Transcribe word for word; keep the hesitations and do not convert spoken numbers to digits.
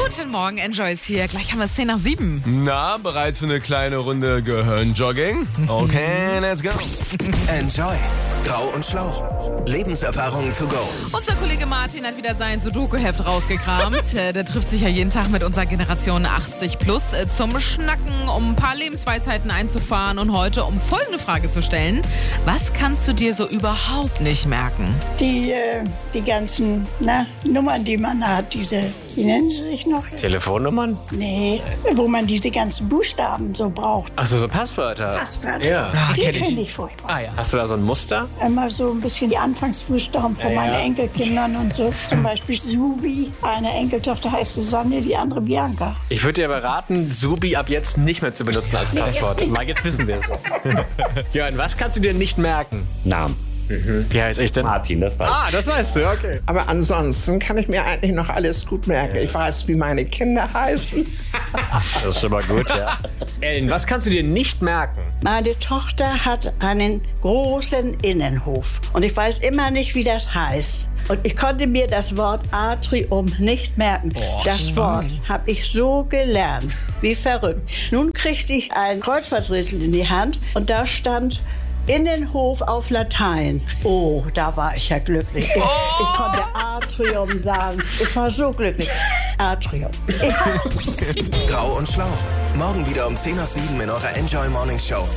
Guten Morgen, Enjoy ist hier. Gleich haben wir es zehn nach sieben. Na, bereit für eine kleine Runde Gehirnjogging? Okay, let's go. Enjoy. Grau und Schlau. Lebenserfahrung to go. Unser Kollege Martin hat wieder sein Sudoku-Heft rausgekramt. Äh, Der trifft sich ja jeden Tag mit unserer Generation achtzig plus äh, zum Schnacken, um ein paar Lebensweisheiten einzufahren und heute um folgende Frage zu stellen. Was kannst du dir so überhaupt nicht merken? Die, äh, die ganzen na, Nummern, die man hat, diese, wie nennen sie sich noch? Telefonnummern? Nee, wo man diese ganzen Buchstaben so braucht. Achso, so Passwörter. Passwörter. Ja. Ah, Die kenn ich. finde ich furchtbar. Ah ja. Hast du da so ein Muster? Immer so ein bisschen die Anfangsbuchstaben von Ja, meinen ja. Enkelkindern und so. Zum Beispiel Subi. Eine Enkeltochter heißt Susanne, die andere Bianca. Ich würde dir aber raten, Subi ab jetzt nicht mehr zu benutzen als Passwort. Weil jetzt wissen wir es. Jörn, was kannst du dir nicht merken? Namen. Wie heißt ich denn? Martin, das war's. Ah, das weißt du, okay. Aber ansonsten kann ich mir eigentlich noch alles gut merken. Ich weiß, wie meine Kinder heißen. Das ist schon mal gut, ja. Ellen, was kannst du dir nicht merken? Meine Tochter hat einen großen Innenhof und ich weiß immer nicht, wie das heißt. Und ich konnte mir das Wort Atrium nicht merken. Das Wort habe ich so gelernt, wie verrückt. Nun kriegte ich ein Kreuzworträtsel in die Hand und da stand Innenhof auf Latein. Oh, da war ich ja glücklich. Ich, ich konnte Atrium sagen. Ich war so glücklich. Atrium. Grau und Schlau. Morgen wieder um zehn nach sieben in eurer Enjoy Morning Show.